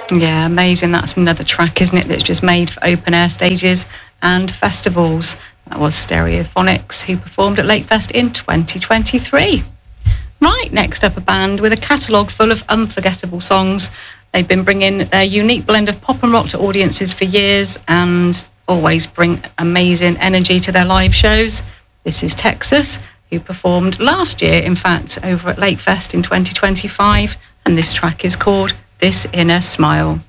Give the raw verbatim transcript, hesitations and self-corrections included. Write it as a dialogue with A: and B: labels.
A: Yeah, amazing. That's another track, isn't it, that's just made for open air stages and festivals. That was Stereophonics, who performed at Lakefest in twenty twenty-three. Right, next up, a band with a catalogue full of unforgettable songs. They've been bringing their unique blend of pop and rock to audiences for years and always bring amazing energy to their live shows. This is Texas, who performed last year, in fact, over at Lakefest in twenty twenty-five, and this track is called This Inner Smile.